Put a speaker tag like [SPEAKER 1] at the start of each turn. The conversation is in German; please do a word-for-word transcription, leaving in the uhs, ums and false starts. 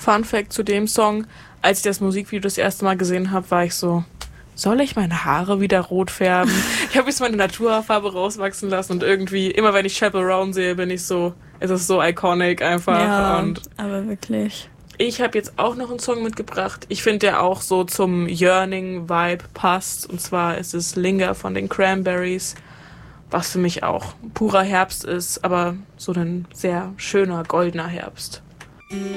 [SPEAKER 1] Fun Fact zu dem Song: Als ich das Musikvideo das erste Mal gesehen habe, war ich so, soll ich meine Haare wieder rot färben? Ich habe jetzt meine Naturfarbe rauswachsen lassen und irgendwie, immer wenn ich Chaperone sehe, bin ich so, es ist so iconic einfach.
[SPEAKER 2] Ja,
[SPEAKER 1] und
[SPEAKER 2] aber wirklich.
[SPEAKER 1] Ich habe jetzt auch noch einen Song mitgebracht. Ich finde, der auch so zum Yearning-Vibe passt. Und zwar ist es Linger von den Cranberries, was für mich auch purer Herbst ist, aber so ein sehr schöner, goldener Herbst.